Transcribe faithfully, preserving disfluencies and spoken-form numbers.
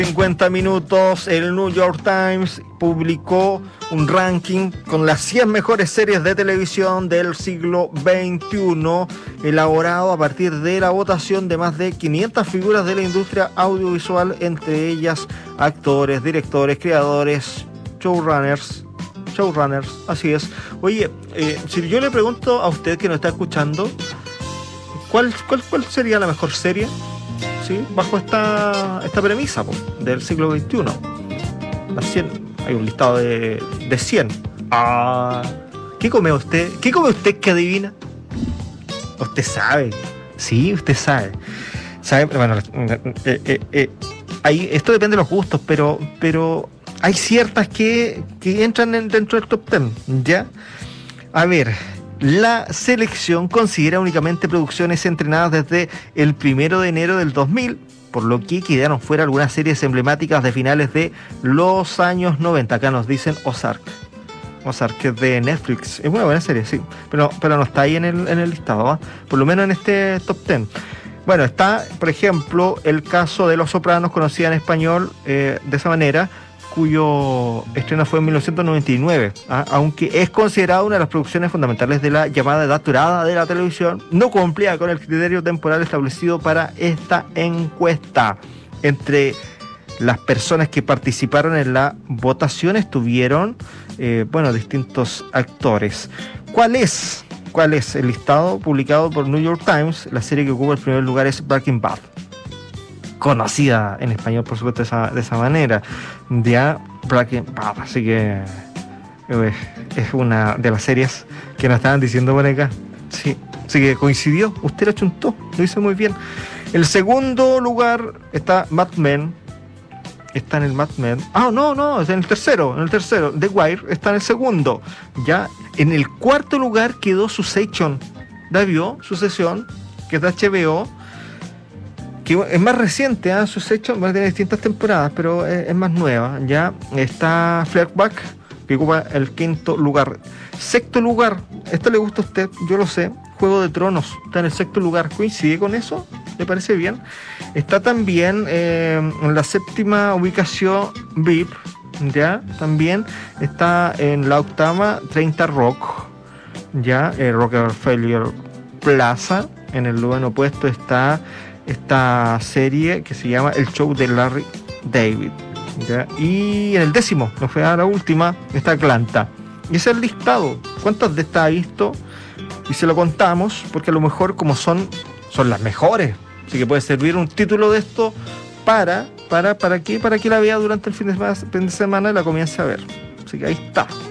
cincuenta minutos, el New York Times publicó un ranking con las cien mejores series de televisión del siglo veintiuno, elaborado a partir de la votación de más de quinientas figuras de la industria audiovisual, entre ellas actores, directores, creadores, showrunners, showrunners, así es. Oye, eh, si yo le pregunto a usted que nos está escuchando, ¿cuál, cuál, cuál sería la mejor serie? ¿Sí? Bajo esta, esta premisa po, del siglo veintiuno. Las cien, hay un listado de, de cien. Ah, ¿qué come usted? ¿Qué come usted que adivina? Usted sabe. Sí, usted sabe. ¿Sabe? Bueno, eh, eh, eh, ahí, esto depende de los gustos, pero, pero hay ciertas que, que entran en, dentro del top ten, ¿ya? A ver, la selección considera únicamente producciones estrenadas desde el primero de enero del dos mil, por lo que quedaron fuera algunas series emblemáticas de finales de los años noventa. Acá nos dicen Ozark. Ozark, que es de Netflix. Es una buena serie, sí, pero, pero no está ahí en el, en el listado, ¿eh? Por lo menos en este top ten. Bueno, está, por ejemplo, el caso de Los Sopranos, conocida en español eh, de esa manera, cuyo estreno fue en mil novecientos noventa y nueve, ¿ah? Aunque es considerada una de las producciones fundamentales de la llamada edad dorada de la televisión, no cumplía con el criterio temporal establecido para esta encuesta. Entre las personas que participaron en la votación estuvieron, eh, bueno, distintos actores. ¿Cuál es? ¿Cuál es el listado publicado por New York Times? La serie que ocupa el primer lugar es Breaking Bad, conocida en español, por supuesto, de esa, de esa manera, ya Breaking Bad. Así que eh, es una de las series que nos estaban diciendo por acá. Sí, así que coincidió, usted lo chuntó, lo hizo muy bien. El segundo lugar está Mad Men. Está en el Mad Men. Ah, no, no, está en el tercero, en el tercero. The Wire está en el segundo. Ya en el cuarto lugar quedó Succession. ¿La vio? Succession, que es de H B O. Que es más reciente, ¿eh? Succession va a tener distintas temporadas, pero es, es más nueva. Ya está Fleabag, que ocupa el quinto lugar. Sexto lugar, esto le gusta a usted, yo lo sé. Juego de Tronos está en el sexto lugar. ¿Coincide con eso? ¿Le parece bien? Está también eh, en la séptima ubicación V I P, ya. También está en la octava treinta Rock, ya. eh, Rockefeller Plaza. En el noveno puesto está esta serie que se llama El Show de Larry David, ¿ya? Y en el décimo, no fue a la última, está Atlanta. Y ese es el listado. ¿Cuántas de estas ha visto? Y se lo contamos, porque a lo mejor como son, son las mejores. Así que puede servir un título de esto para, para, para, que, para que la vea durante el fin de semana, fin de semana y la comience a ver. Así que ahí está.